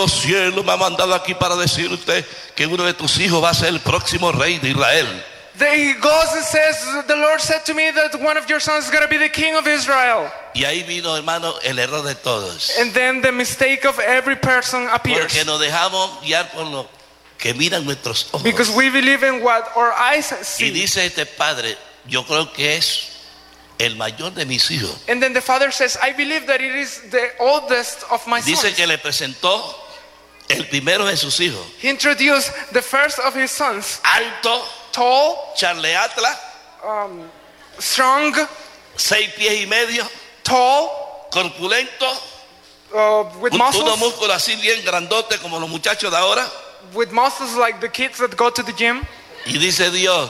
Los cielos me ha mandado aquí para decirte que uno de tus hijos va a ser el próximo rey de Israel. He goes and says, the Lord said to me that one of your sons is going to be the king of Israel. Y ahí vino, hermano, el error de todos. And then the mistake of every person appears. Porque nos dejamos guiar por lo que miran nuestros ojos. Because we believe in what our eyes Y see. dice este padre, yo creo que es el mayor de mis hijos. And then the father says, I believe that it is the oldest of my Dice sons. que le presentó el primero de sus hijos. He introduced the first of his sons, Alto, tall, charleatla, strong, 6 pies y medio, tall, corpulento, with unos muscles, músculos así bien grandotes como los muchachos de ahora. with muscles like the kids that go to the gym. Y dice Dios,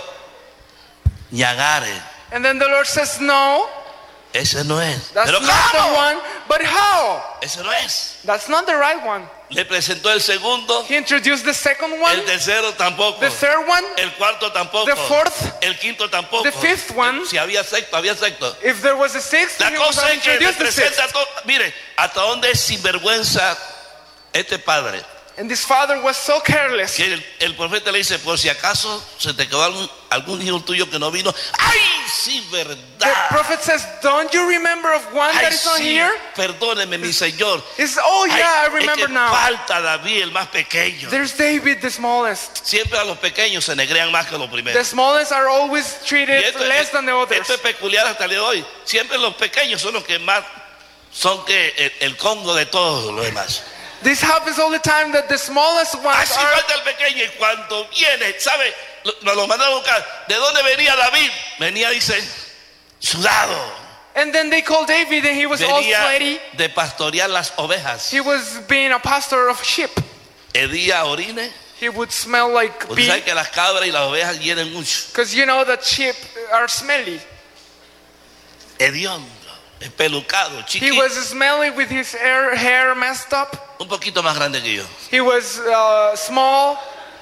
ñagare, And then the Lord says, no, ese no es. that's Pero not the ¿cómo? one. But how? Ese no es. That's not the right one. Le presentó el segundo, He introduced the second one, el tercero tampoco, the third one, el cuarto tampoco, the fourth, el quinto tampoco, the fifth one. Si había sexto, había sexto. if there was a sixth, La he was cosa es que le introduced the sixth. presenta todo. Mire, hasta dónde es sinvergüenza este padre. And this father was so careless. Que el profeta le dice, por si acaso se te quedó algún hijo tuyo que no vino. ¡Ay, sí, The verdad! prophet says, don't you remember of one ¡Ay, that is not sí, here? perdóneme, mi Señor! He says, oh yeah, I Ay, remember es que now. falta David, el más pequeño. There's David, the smallest. Siempre a los pequeños se negrean más que a los The primeros. smallest are always Y treated less than the others. esto es peculiar hasta el día de hoy. Siempre los pequeños son los que más son que el Congo de todos los demás. This happens all the time, that the smallest ones Así are. falta el pequeño y cuando viene, ¿sabe? Nos lo mandaron a buscar. ¿De dónde venía David? Venía, dice, sudado. And then they called David and he was all Venía sweaty. de pastorear las ovejas. He was being a pastor of sheep. Hedía orine. He would smell like Usted sabe pee. que las cabras y las ovejas hieden mucho. Because you know that sheep are smelly. Hediondo, espelucado, He chiquito. was smelly with his hair messed up. Un poquito más grande que yo. He was small.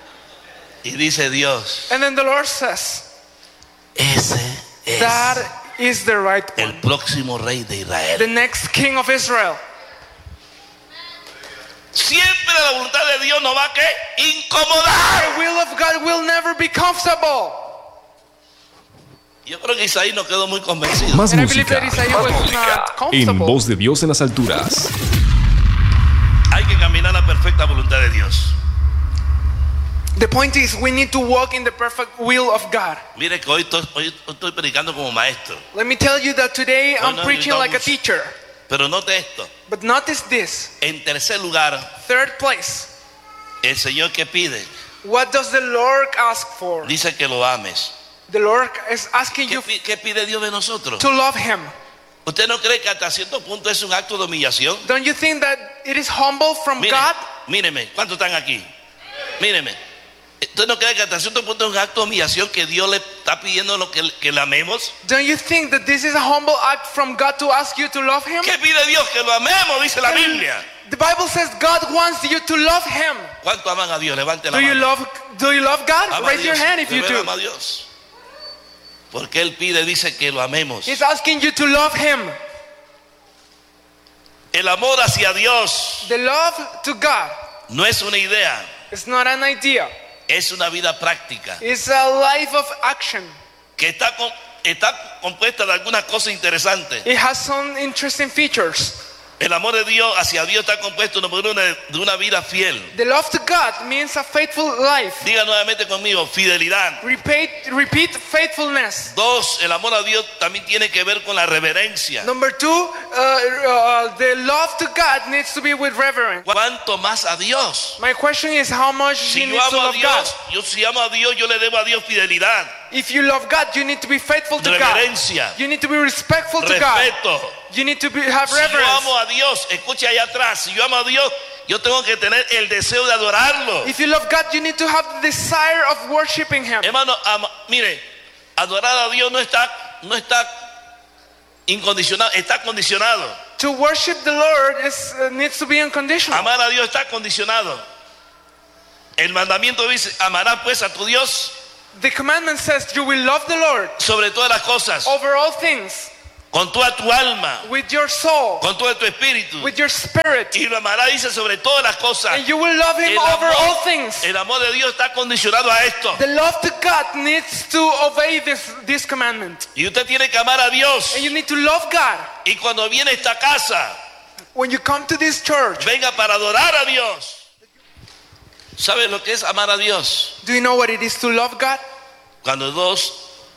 Y dice Dios, And then the Lord says, ese es that is the right el one. próximo rey de Israel. The next king of Israel. Siempre la voluntad de Dios nos va a ¿qué? Incomodar. The will of God will never be comfortable. Yo creo que Isaí no quedó muy convencido. Más And I believe música that Isaiah was not en comfortable. Voz de Dios en las alturas. Hay que caminar la perfecta voluntad de Dios. The point is, we need to walk in the perfect will of God. Mire que hoy estoy predicando como maestro. Let me tell you that today I'm no, preaching no, like a mucho. teacher. Pero note esto. But notice this. En tercer lugar, Third place. el Señor que pide, What does the Lord ask for? dice que lo ames. The Lord is asking you ¿Qué pide Dios de nosotros? to love Him. ¿Usted no cree que hasta cierto punto es un acto de humillación? Don't you think that it is humble from Mire, God? míreme, ¿cuántos están aquí? Míreme. ¿Usted no cree que hasta cierto punto es un acto de humillación que Dios le está pidiendo que le amemos? Don't you think that this is a humble act from God to ask you to love Him? ¿Qué pide Dios? Que lo amemos, dice la Biblia. The Bible says God wants you to love Him. ¿Cuánto aman a Dios? Levante la Do you mano. love God? Ama a Raise your Dios. hand if De you verdad do. ama a Dios. Porque Él pide, dice que lo amemos. He's asking you to love Him. El amor hacia Dios The love to God no es una idea, is not an idea. es una vida práctica It's a life of action. que está compuesta de algunas cosas interesantes. It has some interesting features. El amor de Dios hacia Dios está compuesto número uno de una vida fiel. The love to God means a faithful life. Diga nuevamente conmigo, fidelidad. Repeat faithfulness. Dos, el amor a Dios también tiene que ver con la reverencia. Number two, the love to God needs to be with reverence. ¿Cuánto más a Dios? My question is, how much Si you yo need to amo a love God? Dios, si amo a Dios, yo le debo a Dios fidelidad, If you love God, you need to be faithful to God. reverencia, You need to be respectful to God. respeto. You need to have Si yo reverence. amo a Dios, escuche allá atrás, si yo amo a Dios, yo tengo que tener el deseo de adorarlo. If you love God, you need to have the desire of worshiping Him. Hermano, mire, adorar a Dios no está incondicionado, está condicionado. To worship the Lord needs to be unconditional. Amar a Dios está condicionado. El mandamiento dice, amarás pues a tu Dios The commandment says you will love the Lord sobre todas las cosas. over all things. con toda tu alma, with your soul, con todo tu espíritu. with your spirit, Y lo amará, dice, sobre todas las cosas. and you will love Him over all things. El amor de Dios está condicionado a esto. The love to God needs to obey this commandment. Y usted tiene que amar a Dios. And you need to love God. Y cuando viene a esta casa, When you come to this church, venga para adorar a Dios. ¿Sabe lo que es amar a Dios? do you know what it is to love God? Cuando dos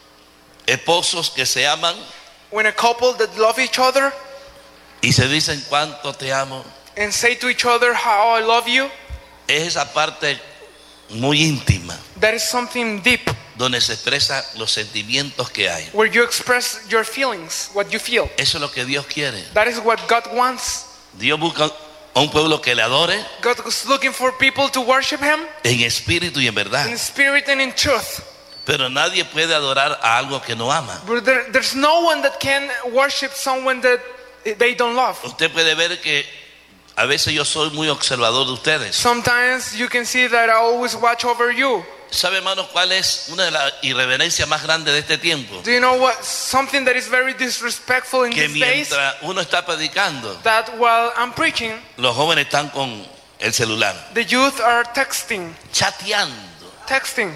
esposos que se aman When a couple that love each other y se dicen cuánto te amo, and say to each other how I love you, es esa parte muy íntima that is something deep donde se expresan los sentimientos que hay. where you express your feelings, what you feel. Eso es lo que Dios quiere. That is what God wants. Dios busca a un pueblo que le adore God is looking for people to worship Him en espíritu y en verdad. in spirit and in truth. Pero nadie puede adorar a algo que no ama. But there's no one that can worship someone that they don't love. Usted puede ver que a veces yo soy muy observador de ustedes. Sometimes you can see that I always watch over you. ¿Sabe, hermano, cuál es una de las irreverencias más grandes de este tiempo? Do you know what? Something that is very disrespectful in Que these days, mientras uno está predicando, that while I'm preaching, los jóvenes están con el celular, the youth are texting. chateando.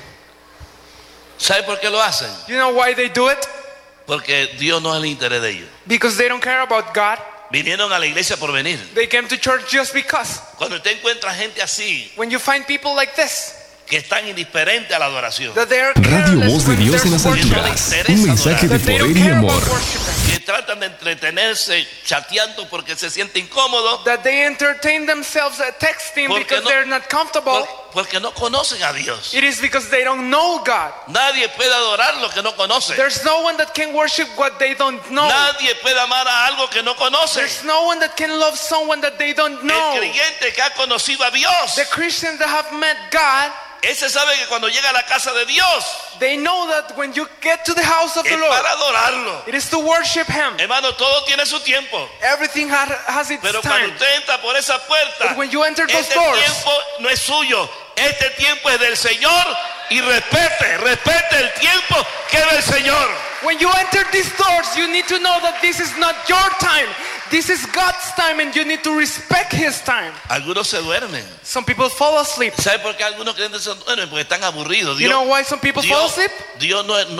¿Sabe por qué lo hacen? You know why they do it? Porque Dios no es el interés de ellos. Because they don't care about God. Vinieron a la iglesia por venir. They came to church just because. Cuando usted encuentra gente así, When you find people like this, que están indiferentes a la adoración, that they are Radio careless Voz de when Dios en there's las worship, alturas. Un mensaje de that they poder don't y care amor. about worshiping, que tratan de entretenerse chateando porque se siente incómodo, that they entertain themselves texting Porque because no- they're not comfortable. porque no conocen a Dios. It is because they don't know God. Nadie puede adorar lo que no conoce. There's no one that can worship what they don't know. Nadie puede amar a algo que no conoce. There's no one that can love someone that they don't El know. creyente que ha conocido a Dios, The Christians that have met God, ese sabe que cuando llega a la casa de Dios they know that when you get to the house of the es Lord, para adorarlo. it is to worship Him. Hermano, todo tiene su tiempo. Everything has its Pero cuando time. usted entra por esa puerta, But when you enter those este doors, tiempo no es suyo. Este tiempo es del Señor y respete el tiempo que es del Señor. when you enter these doors, you need to know that this is not your time. This is God's time, and you need to respect His time. Algunos se duermen. Some people fall asleep. ¿Sabe por qué algunos creyentes se duermen? Porque están aburridos. You know why some people fall asleep? Dios no es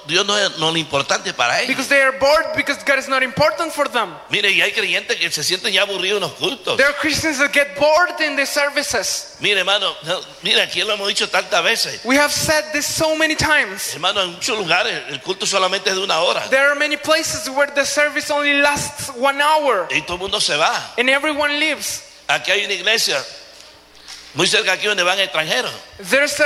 lo importante para ellos. Because they are bored, because God is not important for them. Mire, y hay creyentes que se sienten ya aburridos en los cultos. There are Christians that get bored in the services. Mire, hermano, mire, aquí lo hemos dicho tantas veces. We have said this so many times. Hermano, en muchos lugares el culto solamente es de 1 hora. There are many places where the service only lasts 1 hour, Y todo el mundo se va. and everyone leaves. Aquí hay una iglesia muy cerca de aquí donde van extranjeros. There's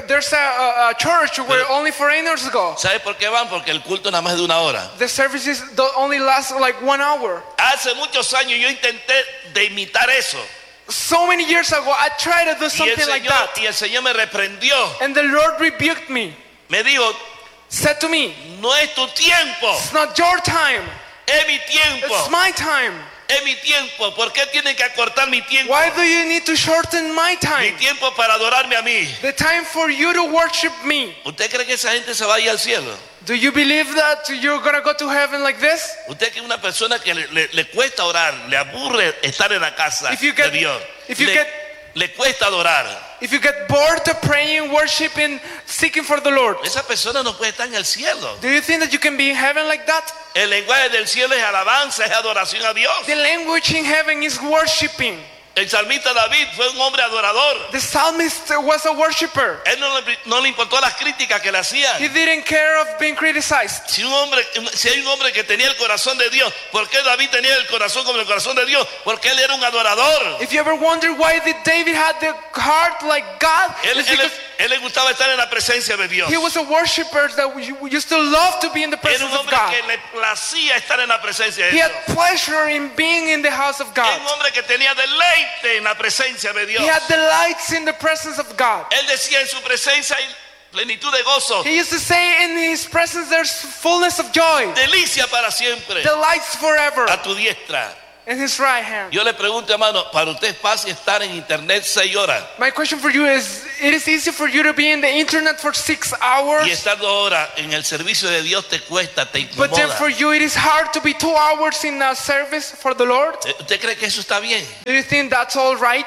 a church where only foreigners go. ¿Sabe por qué van? Porque el culto nada más es de 1 hora. The services only last like 1 hour. Hace muchos años yo intenté de imitar eso. So many years ago, I tried to do something like that, Y el Señor me reprendió. and the Lord rebuked me, Me dijo, said to me, no es tu tiempo, "It's not your time. es mi tiempo. It's my time. Es mi tiempo. ¿Por qué tienen que acortar mi tiempo? Why do you need to shorten my Mi time? tiempo para adorarme a mí. The time for you to worship me." ¿Usted cree que esa gente se va a ir al cielo? Do you believe that you're gonna go to heaven like this? Usted que es una persona que le cuesta orar, le aburre estar en la casa If you de get- Dios. if you le, get- le cuesta adorar. If you get bored of praying, worshiping, seeking for the Lord, Esa persona no puede estar en el cielo. do you think that you can be in heaven like that? El lenguaje del cielo es alabanza, es adoración a Dios. The language in heaven is worshiping. El salmista David fue un hombre adorador. The psalmist was a worshiper. Él no le importó las críticas que le hacían. He didn't care of being criticized. Si hay un hombre que tenía el corazón de Dios, ¿por qué David tenía el corazón como el corazón de Dios? Porque él era un adorador. If you ever wonder why did David had the heart like God, it's because Él le gustaba estar en la presencia de Dios. he was a worshiper that used to love to be in the Era presence un of hombre God. que le placía estar en la presencia de He Dios. had pleasure in being in the house of Era un God. hombre que tenía deleite en la presencia de Dios. He had delights in the presence of God. Él decía, en su presencia hay plenitud de gozo, He used to say, in his presence there's fullness of joy, delicia para siempre. delights forever. A tu diestra in his right hand. Yo le pregunto, hermano, para usted es fácil estar en internet 6 horas My question for you is, it is easy for you to be in the internet for 6 hours, y estar 2 horas en el servicio de Dios te cuesta, te but then incomoda. for you it is hard to be 2 hours in a service for the Lord? ¿Usted cree que eso está bien? Do you think that's all right?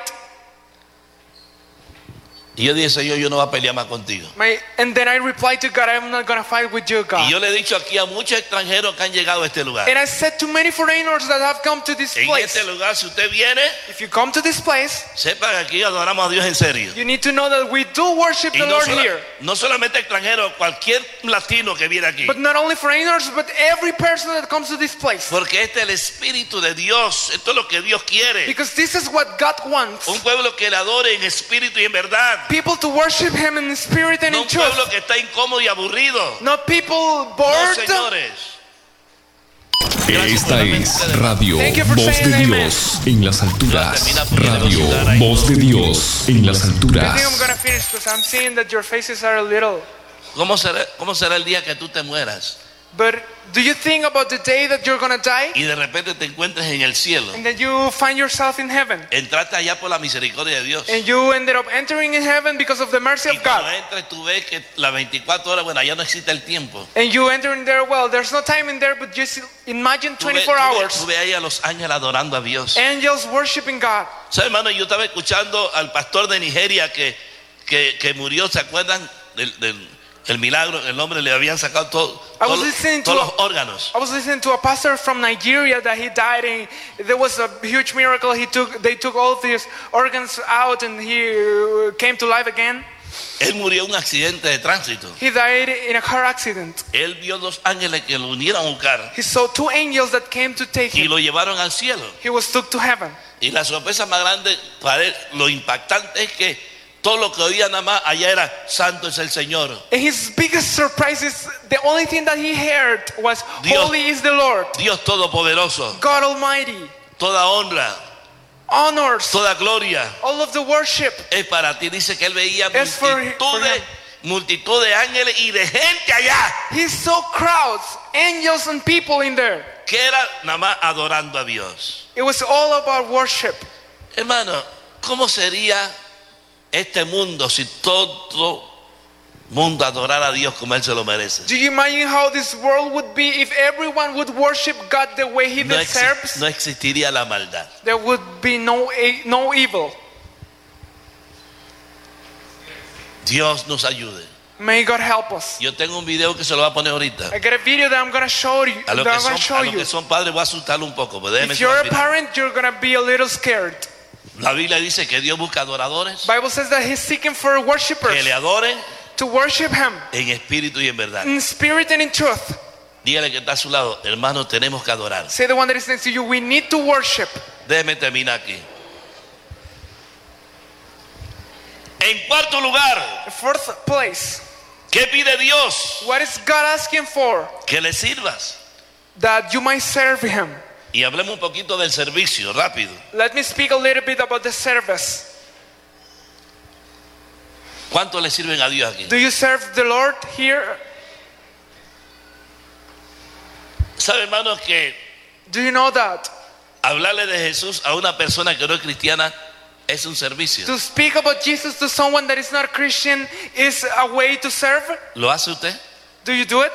Y yo dije, Señor, yo no voy a pelear más contigo. And then I replied to God, I'm not going to fight with you, Y God. yo le he dicho aquí a muchos extranjeros que han llegado a este lugar. And I said to many foreigners that have come to this En place, este lugar, si usted viene, if you come to this place, sepa que aquí adoramos a Dios en serio. you need to know that we do worship Y the Lord here. no solamente extranjeros, cualquier latino que viene aquí. But not only foreigners, but every person that comes to this place. Porque este es el Espíritu de Dios. Esto es lo que Dios quiere. Because this is what God wants. Un pueblo que le adore en espíritu y en verdad. People to worship Him in spirit and No in un pueblo truth. que está incómodo y aburrido. Not people No, bored. señores. Esta es Radio Thank you for Voz saying de amen. Dios en las alturas. Radio Voz de Dios en las I think I'm alturas. going to finish because I'm seeing that your faces are a little. ¿Cómo será el día que tú te mueras? But do you think about the day that you're going to die Y de repente te encuentres en el cielo. and then you find yourself in heaven? Entraste allá por la misericordia de Dios. And you ended up entering in heaven because of the mercy Y of cuando God. entres tú ves que las 24 horas, bueno, allá no existe el tiempo. And you enter in there, well, there's no time in there, but just imagine Tú ves 24 hours. tú ves ahí a los ángeles adorando a Dios. Angels worshiping God. ¿Sabes, hermano? Yo estaba escuchando al pastor de Nigeria que murió, ¿se acuerdan? El milagro, el hombre le habían sacado I was listening to todos los órganos. I was listening to a pastor from Nigeria that he died and there was a huge miracle. They took all of his organs out and he came to life again. Él murió en un accidente de tránsito. He died in a car accident. Él vio 2 ángeles que lo unieron a buscar He saw 2 angels that came to take y him. lo llevaron al cielo. He was took to heaven. Y la sorpresa más grande para él, lo impactante es que todo lo que oía nada más allá era santo es el Señor. And his biggest surprise is the only thing that he heard was Dios. holy is the Lord, Dios Todopoderoso, God Almighty, toda honra, honors, toda gloria all of the worship. es para ti. Dice que él veía Es for him. multitud de ángeles y de gente allá He saw crowds, angels and people in there. que era nada más adorando a Dios. It was all about worship. Hermano, ¿cómo sería este mundo si todo mundo adorara a Dios como Él se lo merece? Do you imagine how this world would be if everyone would worship God the way He No, deserves? no existiría la maldad. There would be no evil. Dios nos ayude. May God help us. Yo tengo un video que se lo voy a poner ahorita. I got a video that I'm going to show you. A los That I'm going to show que you. son padres voy a asustarlo un poco. Pues déjeme If you're a decir al final. parent, you're going to be a little scared. La Biblia dice que Dios busca adoradores Bible says that He's seeking for que worshipers le adoren to worship Him en espíritu y en verdad. in spirit and in truth. Dígale que está a su lado, hermano, tenemos que adorar. Say the one that is next to you, we need to worship. Déjeme terminar aquí. En cuarto lugar, Fourth place, ¿qué pide Dios? what is God asking for? Que le sirvas. That you might serve Him. Y hablemos un poquito del servicio, rápido. Let me speak a little bit about the service. ¿Cuánto le sirven a Dios aquí? Do you serve the Lord here? ¿Sabe, hermanos, que Do you know that? hablarle de Jesús a una persona que no es cristiana es un servicio? To speak about Jesus to someone that is not Christian is a way to serve? ¿Lo hace usted? Do you do it?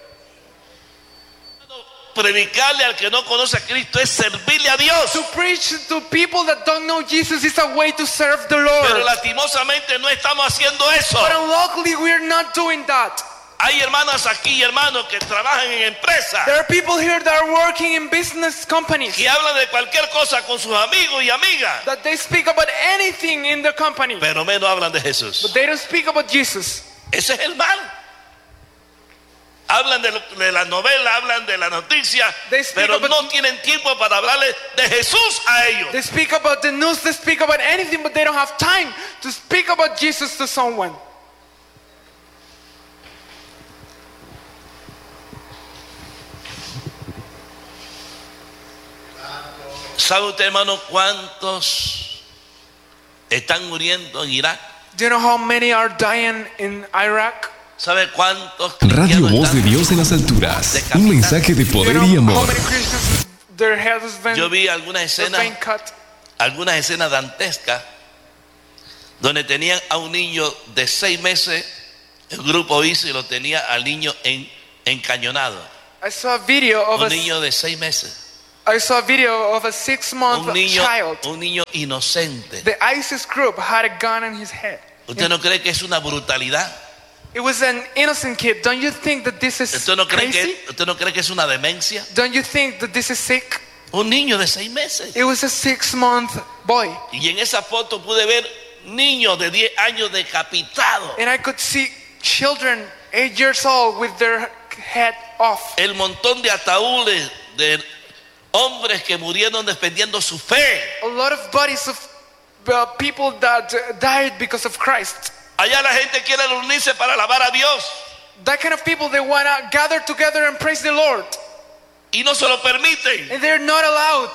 Predicarle al que no conoce a Cristo es servirle a Dios. To preach to people that don't know Jesus is a way to serve the Pero Lord. lastimosamente no estamos haciendo eso. But unluckily we're not doing that. Hay hermanas aquí y hermanos que trabajan en empresas There are people here that are working in business companies que hablan de cualquier cosa con sus amigos y amigas, that they speak about anything in the company, pero menos hablan de Jesús. but they don't speak about Jesus. Ese es el mal. Hablan de la novela, hablan de la noticia, They speak pero about- no tienen tiempo para hablarle de Jesús a ellos. They speak about the news, they speak about anything, but they don't have time to speak about Jesus to someone. ¿Sabe usted, hermano, cuántos están muriendo en Irak? Do you know how many are dying in Iraq? ¿Sabe cuántos Radio cristianos Voz de están Dios en las alturas. Un mensaje de Do you poder know y how amor. many Christians their head has been, Yo vi algunas has been escenas cut. dantescas donde tenían a un niño de 6 meses, el grupo hizo y lo tenía al niño encañonado. I saw a video of Un niño de 6 meses. I saw a video of a 6-month child. Un niño inocente. The ISIS group had a gun in his head. ¿Usted no cree que es una brutalidad? It was an innocent kid. Don't you think that this is ¿Usted no crazy? cree que es una demencia? Don't you think that this is sick? Un niño de 6 meses. It was a 6-month boy. Y en esa foto pude ver niños de 10 años decapitados. And I could see children 8 years old with their head off. El montón de ataúdes de hombres que murieron defendiendo su fe. A lot of bodies of people that died because of Christ. Allá la gente quiere reunirse para alabar a Dios. That kind of people, they want to gather together and praise the Lord. Y no se lo permiten. And they're not allowed.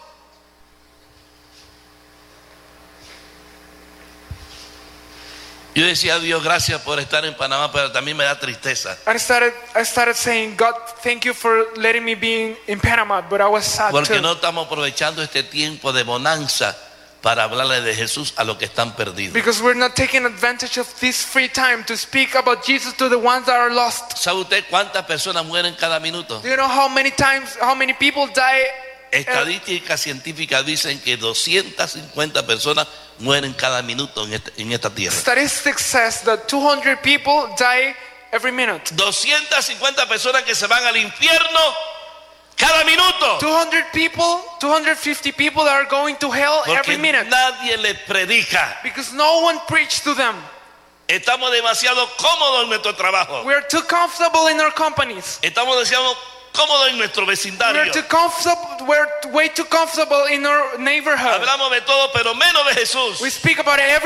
Yo decía a Dios, gracias por estar en Panamá, pero también me da tristeza. I started saying, God, thank you for letting me be in Panama, but I was sad Porque too. no estamos aprovechando este tiempo de bonanza para hablarle de Jesús a los que están perdidos. Because we're not taking advantage of this free time to speak about Jesus to the ones that are lost. ¿Sabe usted cuántas personas mueren cada minuto? Do you know how many people die? Estadísticas científicas dicen que 250 personas mueren cada minuto en esta tierra. Statistics says that 200 people die every minute. 250 personas que se van al infierno cada minuto. 200 people, 250 people that are going to hell Porque every minute. nadie les predica. Because no one preached to them. Estamos demasiado cómodos en nuestro trabajo. We're too comfortable in our companies. Estamos demasiado cómodos en nuestro vecindario. We're way too comfortable in our neighborhood. Hablamos de todo, pero menos de Jesús. We speak about every